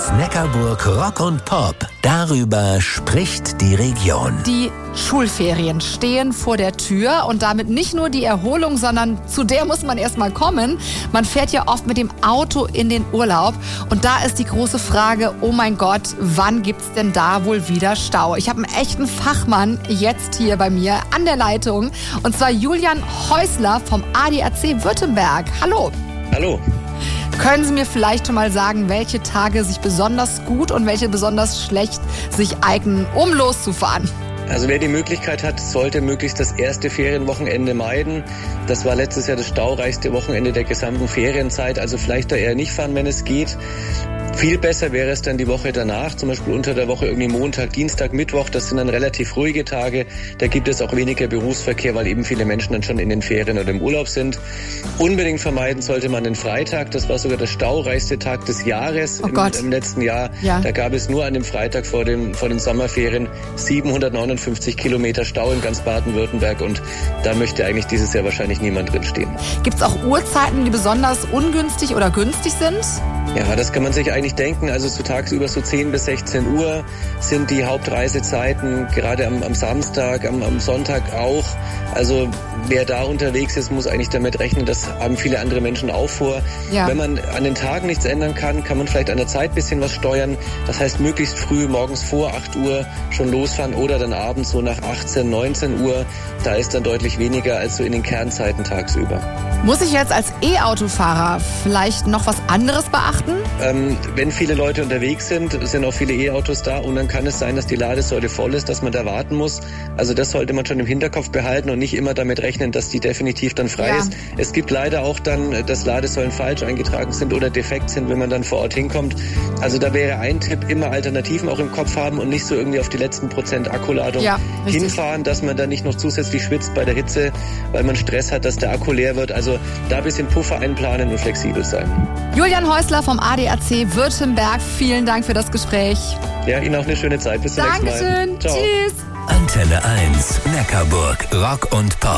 Neckarburg Rock und Pop. Darüber spricht die Region. Die Schulferien stehen vor der Tür und damit nicht nur die Erholung, sondern zu der muss man erstmal kommen. Man fährt ja oft mit dem Auto in den Urlaub und da ist die große Frage, oh mein Gott, wann gibt's denn da wohl wieder Stau? Ich habe einen echten Fachmann jetzt hier bei mir an der Leitung und zwar Julian Häusler vom ADAC Württemberg. Hallo. Hallo. Können Sie mir vielleicht schon mal sagen, welche Tage sich besonders gut und welche besonders schlecht sich eignen, um loszufahren? Also wer die Möglichkeit hat, sollte möglichst das erste Ferienwochenende meiden. Das war letztes Jahr das staureichste Wochenende der gesamten Ferienzeit. Also vielleicht da eher nicht fahren, wenn es geht. Viel besser wäre es dann die Woche danach, zum Beispiel unter der Woche irgendwie Montag, Dienstag, Mittwoch. Das sind dann relativ ruhige Tage. Da gibt es auch weniger Berufsverkehr, weil eben viele Menschen dann schon in den Ferien oder im Urlaub sind. Unbedingt vermeiden sollte man den Freitag. Das war sogar der staureichste Tag des Jahres im letzten Jahr. Ja. Da gab es nur an dem Freitag vor den Sommerferien 759 Kilometer Stau in ganz Baden-Württemberg. Und da möchte eigentlich dieses Jahr wahrscheinlich niemand drinstehen. Gibt es auch Uhrzeiten, die besonders ungünstig oder günstig sind? Ja, das kann man sich eigentlich denken. Also so tagsüber so 10 bis 16 Uhr sind die Hauptreisezeiten, gerade am Samstag, am Sonntag auch. Also wer da unterwegs ist, muss eigentlich damit rechnen, das haben viele andere Menschen auch vor. Ja. Wenn man an den Tagen nichts ändern kann, kann man vielleicht an der Zeit ein bisschen was steuern. Das heißt, möglichst früh, morgens vor 8 Uhr schon losfahren oder dann abends so nach 18, 19 Uhr. Da ist dann deutlich weniger als so in den Kernzeiten tagsüber. Muss ich jetzt als E-Autofahrer vielleicht noch was anderes beachten? Wenn viele Leute unterwegs sind auch viele E-Autos da und dann kann es sein, dass die Ladesäule voll ist, dass man da warten muss. Also das sollte man schon im Hinterkopf behalten und nicht immer damit rechnen, dass die definitiv dann frei ist. Es gibt leider auch dann, dass Ladesäulen falsch eingetragen sind oder defekt sind, wenn man dann vor Ort hinkommt. Also da wäre ein Tipp, immer Alternativen auch im Kopf haben und nicht so irgendwie auf die letzten Prozent Akkuladung hinfahren, dass man dann nicht noch zusätzlich schwitzt bei der Hitze, weil man Stress hat, dass der Akku leer wird. Also da ein bisschen Puffer einplanen und flexibel sein. Julian Häusler vom ADAC Württemberg, vielen Dank für das Gespräch. Ja, Ihnen auch eine schöne Zeit. Bis zum nächsten Mal. Dankeschön. Ciao. Tschüss. Antenne 1, Neckarburg Rock und Pop.